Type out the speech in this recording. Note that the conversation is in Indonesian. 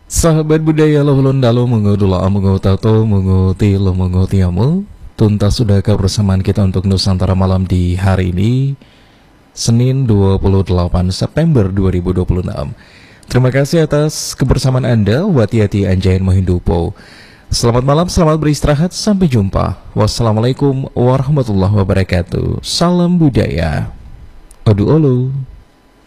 Sahabat budaya lohulun dalu mengodula mengotato mengotilo mengotiamu. Tuntas sudah kebersamaan kita untuk Nusantara malam di hari ini, Senin 28 September 2026. Terima kasih atas kebersamaan Anda. Wati-hati Anjayan Mohindupo. Selamat malam, selamat beristirahat, sampai jumpa. Wassalamualaikum warahmatullahi wabarakatuh. Salam budaya. Odu olu.